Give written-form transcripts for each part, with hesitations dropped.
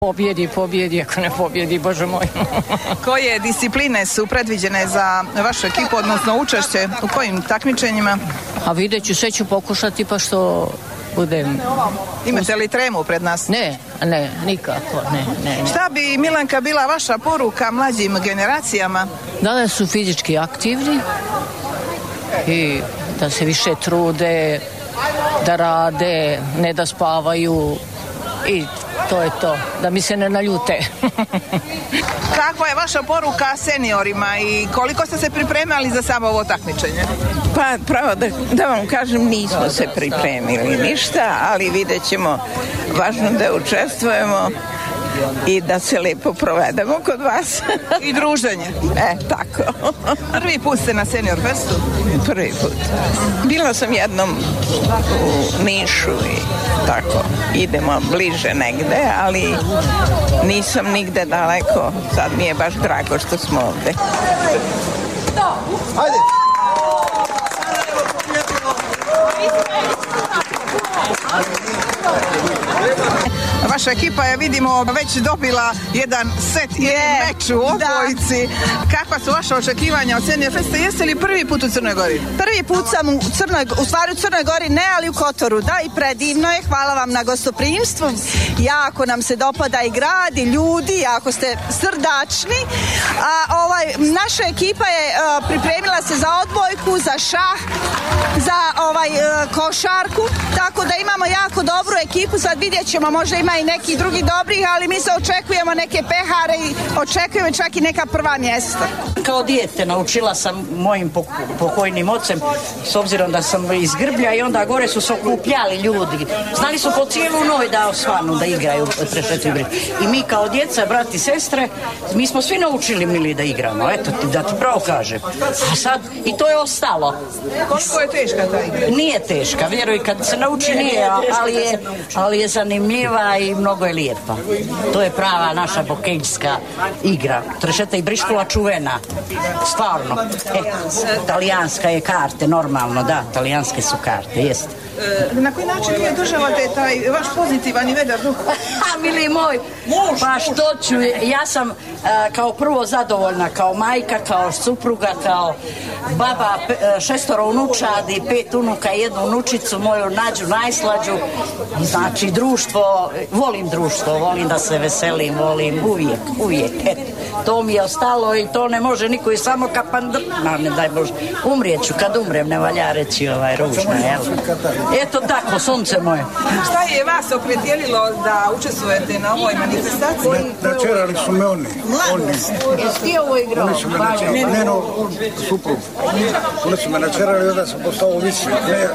Pobjedi, ako ne pobjedi, Bože moj. Koje discipline su predviđene za vašu ekipu, odnosno učešće u kojim takmičenjima? A vidjet ću, sve ću pokušati pa što budem... Imate li tremu pred nas? Ne, nikako, ne. Šta bi, Milanka, bila vaša poruka mlađim generacijama? Da su fizički aktivni i da se više trude, da rade, ne da spavaju i to je to, da mi se ne naljute. Kakva je vaša poruka seniorima i koliko ste se pripremali za samo ovo takmičenje? Pa pravo da vam kažem, nismo se pripremili ništa, ali vidjet ćemo, važno da učestvujemo i da se lepo provedemo kod vas. I druženje. Tako. Prvi put ste na Senior Festu? Prvi put. Bila sam jednom u Nišu i tako. Idemo bliže negde, ali nisam nigde daleko. Sad mi je baš drago što smo ovde. Ajde! Vaša ekipa je, vidimo, već dobila jedan set i meč u obojici. Kakva su vaša očekivanja od Senior Festa? Jeste li prvi put u Crnoj Gori? Prvi put sam u Crnoj Gori, ne, ali u Kotoru. Da, i predivno je. Hvala vam na gostoprimstvu. Jako nam se dopada i grad i ljudi, jako ste srdačni. Naša ekipa je pripremila se za odbojku, za šah, za košarku, tako da imamo jako dobru ekipu. Sad vidjet ćemo, možda ima i neki drugi dobrih, ali mi se očekujemo neke pehare i očekujemo čak i neka prva mjesta. Kao dijete naučila sam mojim pokojnim ocem, s obzirom da sam iz Grblja, i onda gore su se okupljali ljudi. Znali su po cijelu noć da osvanu, da igraju trešetvi. I mi kao djeca, brati i sestre, mi smo svi naučili, mili, da igramo. Eto ti, da ti pravo kažem. A sad, i to je ostalo. Koliko je teška ta igra? Nije teška, vjeruj, kad se nauči nije, ali je zanimljiva i mnogo je lijepa. To je prava naša bokeljska igra. Trešeta i briškula čuvena. Stvarno. Talijanska je karte, normalno, da, talijanske su karte, jeste. Na koji način vi održavate taj vaš pozitivan i vedar duh? Mili moj, pa što ću, ja sam kao prvo zadovoljna, kao majka, kao supruga, kao baba, 6 unučadi, 5 unuka i 1 unučicu, moju Nađu najslađu. Znači društvo, volim da se veselim, volim uvijek. To mi je ostalo i to ne može niko, i samo ne daj Bože, umrijeću, kad umrem, ne valja reći ružno, jel? Eto tako, sunce moje. Šta je vas opredijelilo da učestvujete na ovoj manifestaciji? Načerali su me oni. Jesi ti ovo igrao? Suprug. Oni su me načerali da sam postao ovisnik.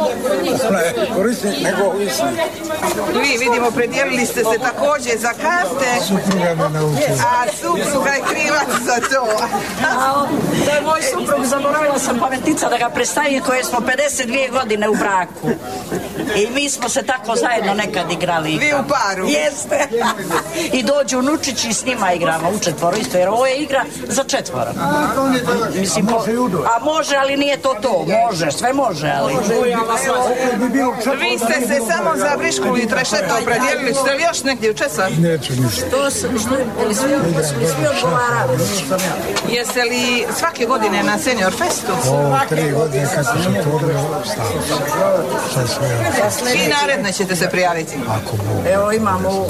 Ne korisnik, nego ovisnik. Vi, vidimo, predijelili ste se također za karte. Supruga me naučila. A supruga je krivac za to. To je moj suprug, zaboravila sam pametica da ga predstavim, koje smo 52 godine u braku. I mi smo se tako zajedno nekad igrali. Vi u paru? Jeste. I dođu unučići i s njima igramo u četvoro isto, jer ovo je igra za 4. Mislim, a može, ali nije to. Može, sve može, ali... Vi ste se samo za briškulu i trešetu opredijelili. Ste li još negdje učestvovali? Neću ništa. To su svi odgovarali. Jeste li svake godine na Senior Festu? 3 godine kad sam se otvorio, I naredne ćete se prijaviti. Evo imamo.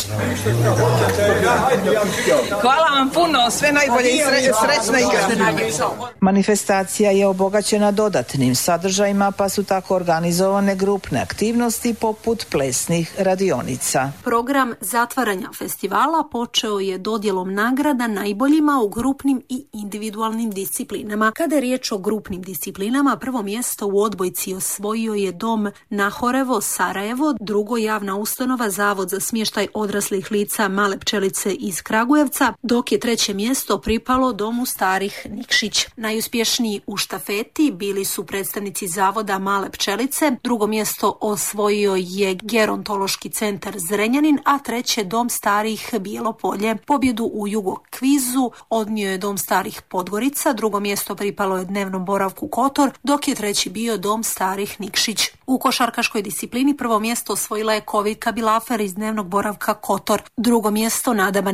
Hvala vam puno, sve najbolje i srećna igra. Manifestacija je obogaćena dodatnim sadržajima, pa su tako organizovane grupne aktivnosti poput plesnih radionica. Program zatvaranja festivala počeo je dodjelom nagrada najboljima u grupnim i individualnim disciplinama. Kada je riječ o grupnim disciplinama, prvo mjesto u odbojci osvojio je dom Nahorevo, Sarajevo, drugo javna ustanova Zavod za smještaj odraslih lica Male Pčelice iz Kragujevca, dok je 3. mjesto pripalo domu starih Nikšić. Najuspješniji u štafeti bili su predstavnici Zavoda Male Pčelice, drugo mjesto osvojio je Gerontološki centar Zrenjanin, a 3. dom starih Bijelo Polje. Pobjedu u Jugo kvizu odnio je dom starih Podgorica, drugo mjesto pripalo je dnevnom boravku Kotor, dok je 3. bio dom starih Nikšić. U košarkaškoj disciplini prvo mjesto osvojila je Koviljka Bilafer iz dnevnog boravka Kotor, drugo mjesto Nada